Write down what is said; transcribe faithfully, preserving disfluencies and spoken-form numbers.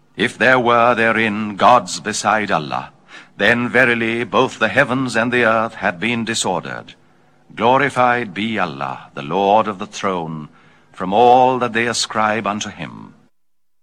If there were therein gods beside Allah, then verily both the heavens and the earth had been disordered. Glorified be Allah, the Lord of the throne, from all that they ascribe unto him.